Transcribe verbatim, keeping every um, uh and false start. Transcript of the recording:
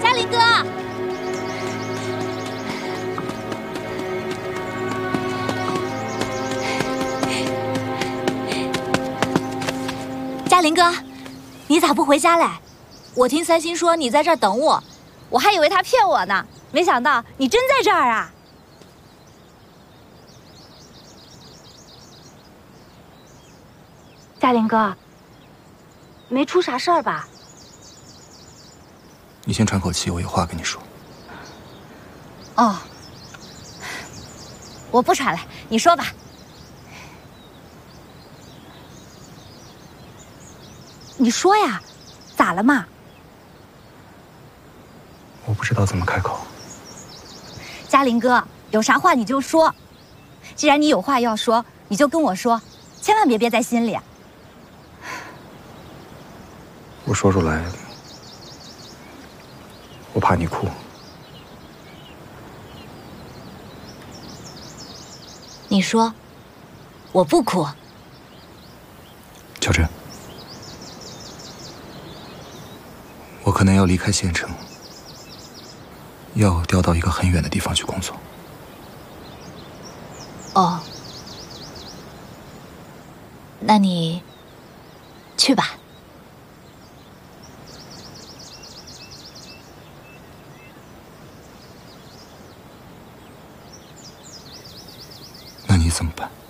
嘉林哥，嘉林哥，你咋不回家来？我听三星说你在这儿等我，我还以为他骗我呢，没想到你真在这儿啊！嘉林哥，没出啥事儿吧？ 你先喘口气，我有话跟你说。 哦，我不喘了，你说吧。你说呀，咋了嘛？ 我不知道怎么开口。 嘉林哥，有啥话你就说。既然你有话要说，你就跟我说，千万别憋在心里。 我说出来，我怕你哭。 你说，我不哭。 乔真，我可能要离开县城，要调到一个很远的地方去工作。 哦，那你去吧。 那你怎么办？